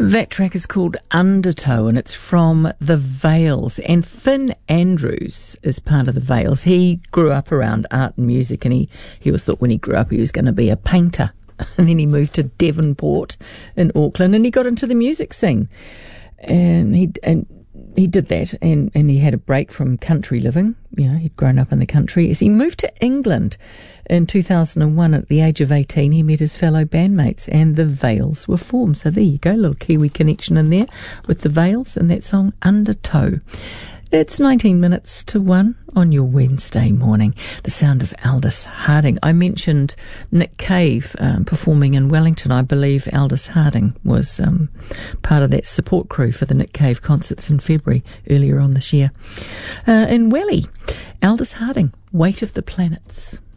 That track is called Undertow, and it's from the Vales. And Finn Andrews is part of the Vales. He grew up around art and music, and he always thought when he grew up he was going to be a painter. And then he moved to Devonport in Auckland, and he got into the music scene. And he did that, and he had a break from country living. You know, he'd grown up in the country. As he moved to England in 2001, at the age of 18, he met his fellow bandmates, and the Vales were formed. So there you go, a little Kiwi connection in there with the Vales and that song Undertow. It's 19 minutes to 1 on your Wednesday morning. The sound of Aldous Harding. I mentioned Nick Cave performing in Wellington. I believe Aldous Harding was part of that support crew for the Nick Cave concerts in February earlier on this year. In Welly, Aldous Harding, Weight of the Planets.